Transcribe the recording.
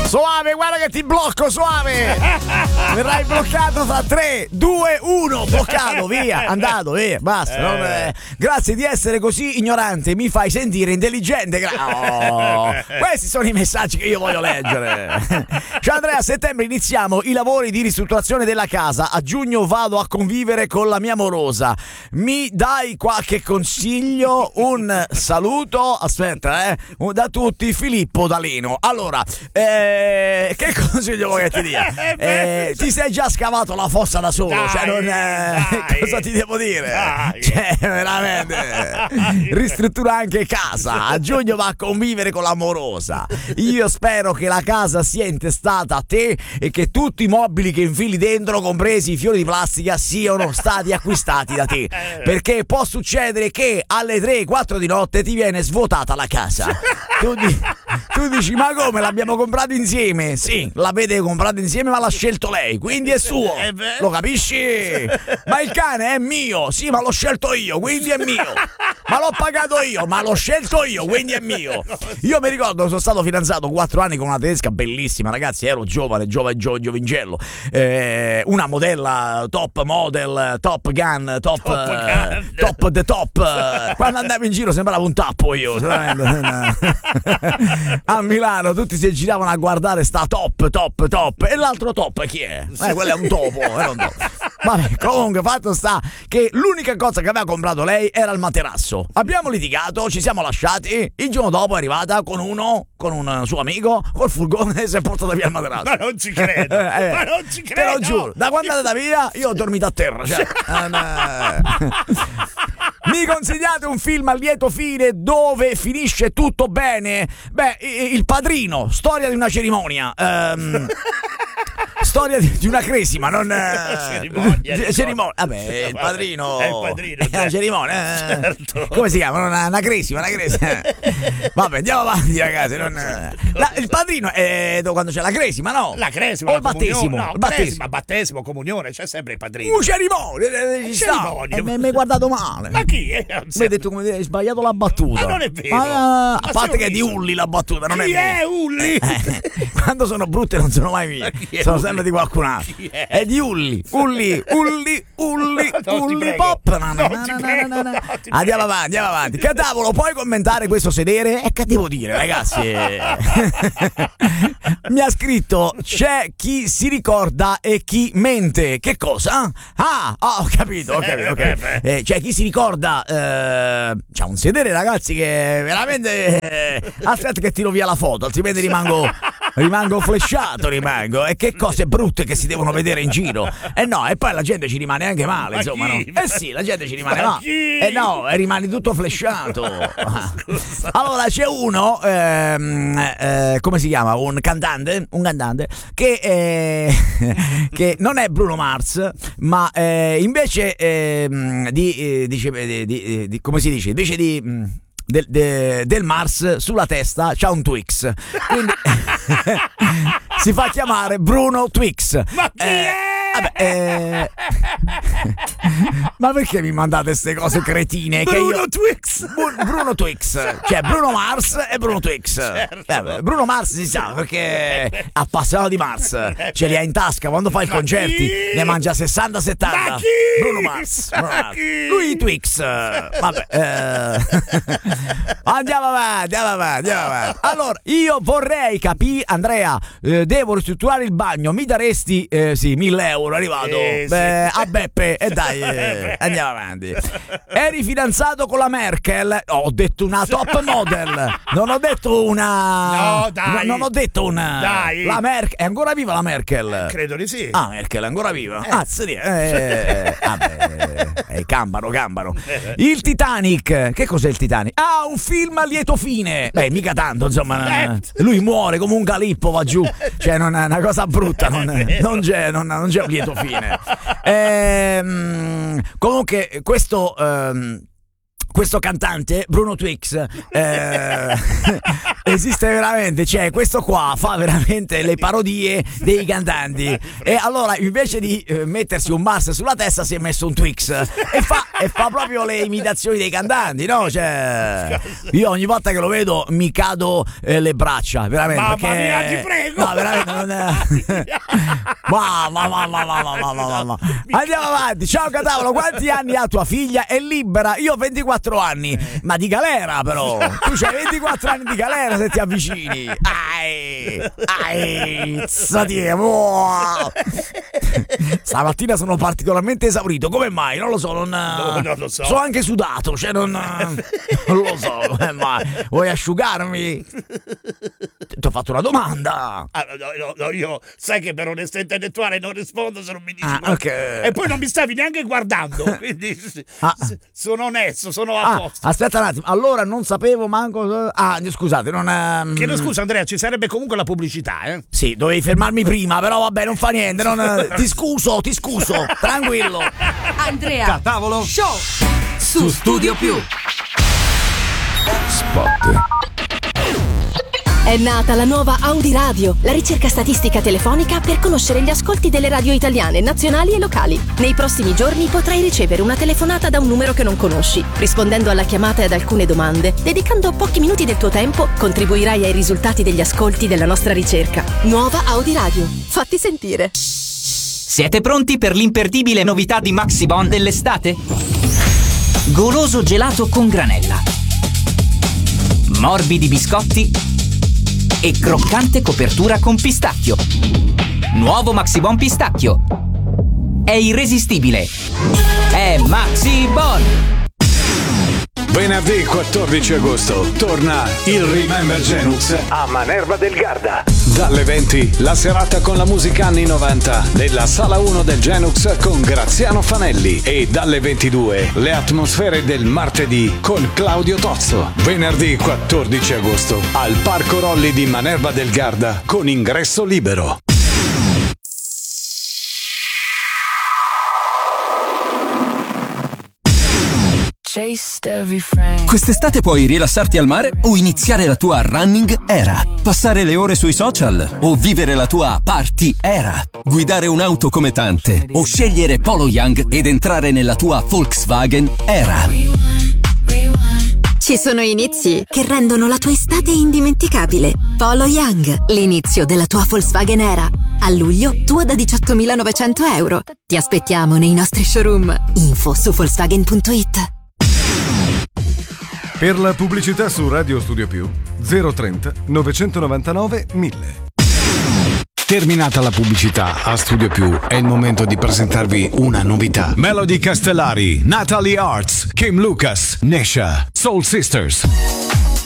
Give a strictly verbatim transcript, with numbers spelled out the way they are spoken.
Soave, guarda che ti blocco, Soave. Verrai bloccato tra tre, due, uno. Bloccato, via, andato, via, basta. Eh. Non, eh, grazie di essere così ignorante, mi fai sentire intelligente. Gra- oh, questi sono i messaggi che io voglio leggere. Ciao Andrea, a settembre iniziamo i lavori di ristrutturazione della casa. A giugno vado a convivere con la mia amorosa. Mi dai qualche consiglio? Un saluto, aspetta, eh, da tutti, Filippo D'Aleno. Allora, eh, che consiglio vuoi che ti dia? Eh, ti sei già scavato la fossa da solo, Dai, cioè non, eh, dai. cosa ti devo dire? Dai. Cioè, veramente, ristruttura anche casa. A giugno va a convivere con l'amorosa. Io spero che la casa sia intestata a te e che tutti i mobili che infili dentro, compresi i fiori di plastica, siano stati acquistati da te. Perché può succedere che alle tre quattro di notte ti viene svuotata la casa. Tu, di- tu dici, ma come, l'abbiamo comprato insieme? Sì, l'avete comprato insieme, ma l'ha scelto lei, quindi è suo. Lo capisci? Ma il cane è mio. Sì, ma l'ho scelto io, quindi è mio. Ma l'ho pagato io, ma l'ho scelto io, quindi è mio. Io mi ricordo che sono stato fidanzato quattro anni con una tedesca bellissima, ragazzi, ero giovane, giovane, giovane, giovincello. Eh, una modella top model, top gun, top, Top eh, Gun. top the top. Quando andavo in giro sembrava un tappo io. A Milano tutti si giravano a guardare sta top, top, top. E l'altro top chi è? Eh, quello è un topo, era un topo. Vabbè, comunque fatto sta che l'unica cosa che aveva comprato lei era il materasso. Abbiamo litigato, ci siamo lasciati. Il giorno dopo è arrivata con uno, con un suo amico, col furgone e si è portato via il materasso. Ma non ci credo, Eh, ma non ci Te credo. lo giuro, da quando è andata via io ho dormito a terra, cioè, eh, mi consigliate un film a lieto fine dove finisce tutto bene? Beh, i- Il Padrino, storia di una cerimonia. Ehm, storia di, di una cresima, non eh, Cerimonia, c- cerimonia. Vabbè, il Vabbè, padrino è il padrino, è una certo. cerimonia. eh. Certo. Come si chiama? Una, una cresima, una cresima. Vabbè, andiamo avanti, ragazzi. non- La- il padrino è quando c'è la cresima, no? La cresima, o la il battesimo. comunione, no, il battesimo. cresima, battesimo, comunione, c'è sempre il padrino. Un cerimonia, eh, ci sta. cerimonia. Eh, mi mi hai guardato male. Ma chi è? Non Mi hai detto come dire, hai sbagliato la battuta. Ma non è vero. Ma, a Ma parte se che è ho di visto. Ulli la battuta, non Chi è mia. è Ulli? Eh, quando sono brutte non sono mai mie, Ma chi è sono Ulli? sempre di qualcun altro. Chi è? È di Ulli, Ulli, Ulli, Ulli, No, ti Ulli prego. Pop. No, no, No, no, ti no, prego, no, no, no. no, ti Andiamo prego. avanti, andiamo avanti. Catavolo, puoi commentare questo sedere? E che devo dire, ragazzi? Mi ha scritto: c'è chi si ricorda e chi mente. Che cosa? Ah, ah, ho capito, ho capito, ok. Eh, c'è chi si ricorda. Eh, c'ha un sedere, ragazzi, che veramente. eh, aspetta che tiro via la foto, altrimenti rimango. Rimango flesciato, rimango. E che cose brutte che si devono vedere in giro. E no, e poi la gente ci rimane anche male, Ma insomma, chi? no? Eh sì, la gente ci rimane Ma male. chi? E no, e rimani tutto flesciato. Allora c'è uno, ehm, eh, come si chiama? Un cantante, un cantante che, eh, che non è Bruno Mars, ma eh, invece ehm, di, eh, dice, di, di, di- come si dice? Invece di mm, del, de- del Mars sulla testa c'ha un Twix. Quindi si fa chiamare Bruno Twix. Ma chi Eh, è? Vabbè, eh... ma perché mi mandate queste cose cretine? che Bruno io... Twix. Bu- Bruno Twix, cioè Bruno Mars e Bruno Twix. Certo. Eh, beh, Bruno Mars si sa perché è appassionato di Mars, ce li ha in tasca quando fa i Ma concerti, chi? ne mangia sessanta settanta. Ma chi? Bruno Mars, Bruno Ma Mars. chi? Lui i Twix. Vabbè, eh... andiamo avanti, andiamo avanti, andiamo avanti. Allora, io vorrei capire, Andrea, eh, devo ristrutturare il bagno, mi daresti eh, sì, mille euro, è arrivato. Eh, sì. Beh, a Beppe, e dai, eh, andiamo avanti. Eri fidanzato con la Merkel? Ho detto una top model, non ho detto una. No, dai. non ho detto una. Dai. La Merkel è ancora viva, la Merkel? Credo di sì. Ah, Merkel è ancora viva? Ah, sì, eh, vabbè, eh, gambaro, gambaro. Il Titanic, che cos'è il Titanic? Ah, un film a lieto fine. Beh, mica tanto, insomma. Lui muore come un calippo, va giù. Cioè, non è una cosa brutta, non, non c'è, non, non c'è un lieto fine. Ehm, comunque, questo. ehm, questo cantante, Bruno Twix, eh, esiste veramente, cioè questo qua fa veramente le parodie dei cantanti, e allora invece di eh, mettersi un Mars sulla testa si è messo un Twix e fa, e fa proprio le imitazioni dei cantanti, no? Cioè, io ogni volta che lo vedo mi cado eh, le braccia, veramente. Mamma perché, mia, ti prego! No, veramente non è... Mamma, mamma, mamma, mamma, mamma, mamma. Andiamo avanti. Ciao Catavolo, quanti anni ha tua figlia? È libera? Io ho ventiquattro anni, ma di galera però. Tu c'hai ventiquattro anni di galera se ti avvicini. Ai, ai, zati, oh. Stamattina sono particolarmente esaurito. Come mai? Non lo so, non, no, non lo so. Sono anche sudato, cioè non, non lo so. Come mai? Vuoi asciugarmi? Ti ho fatto una domanda. Ah, no, no, no, io sai che per onestà intellettuale non rispondo se non mi dici. Ah, no. okay. E poi non mi stavi neanche guardando, quindi Ah. sono onesto, sono a Ah, posto. aspetta un attimo, allora non sapevo manco. Ah, scusate, non è. Chiedo scusa Andrea, ci sarebbe comunque la pubblicità, eh? Sì, dovevi fermarmi prima, però vabbè, non fa niente. Non... Ti scuso, ti scuso, tranquillo. Andrea Catavolo Show su Studio Più. Spot. È nata la nuova Audi Radio, la ricerca statistica telefonica per conoscere gli ascolti delle radio italiane, nazionali e locali. Nei prossimi giorni potrai ricevere una telefonata da un numero che non conosci. Rispondendo alla chiamata e ad alcune domande, dedicando pochi minuti del tuo tempo, contribuirai ai risultati degli ascolti della nostra ricerca. Nuova Audi Radio. Fatti sentire. Siete pronti per l'imperdibile novità di Maxibon dell'estate? Goloso gelato con granella, morbidi biscotti e croccante copertura con pistacchio. Nuovo Maxibon pistacchio. È irresistibile. È Maxibon. Venerdì quattordici agosto torna il Remember Genux a Manerva del Garda. Dalle venti la serata con la musica anni novanta della Sala uno del Genux con Graziano Fanelli, e dalle ventidue le atmosfere del martedì con Claudio Tozzo. Venerdì quattordici agosto al Parco Rolli di Manerva del Garda con ingresso libero. Quest'estate puoi rilassarti al mare o iniziare la tua running era, passare le ore sui social o vivere la tua party era, guidare un'auto come tante o scegliere Polo Young ed entrare nella tua Volkswagen era. Ci sono inizi che rendono la tua estate indimenticabile. Polo Young, l'inizio della tua Volkswagen era. A luglio, tua da diciottomilanovecento euro. Ti aspettiamo nei nostri showroom. Info su Volkswagen punto it. Per la pubblicità su Radio Studio Più zero trenta novecentonovantanove mille. Terminata la pubblicità a Studio Più, è il momento di presentarvi una novità. Melody Castellari, Natalie Arts, Kim Lucas, Nesha, Soul Sisters.